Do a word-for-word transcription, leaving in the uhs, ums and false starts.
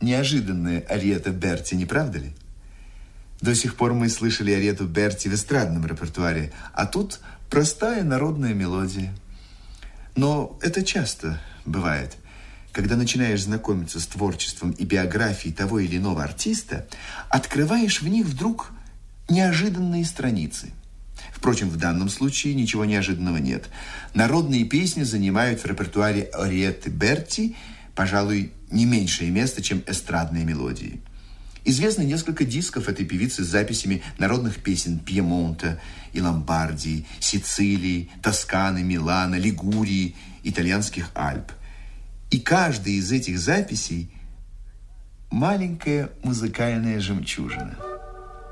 неожиданная ариета Берти, не правда ли? До сих пор мы слышали ариету Берти в эстрадном репертуаре, а тут простая народная мелодия. Но это часто бывает. Когда начинаешь знакомиться с творчеством и биографией того или иного артиста, открываешь в них вдруг неожиданные страницы. Впрочем, в данном случае ничего неожиданного нет. Народные песни занимают в репертуаре ариеты Берти, пожалуй, не меньшее место, чем эстрадные мелодии. Известно несколько дисков этой певицы с записями народных песен Пьемонта и Ломбардии, Сицилии, Тосканы, Милана, Лигурии, итальянских Альп. И каждая из этих записей – маленькая музыкальная жемчужина.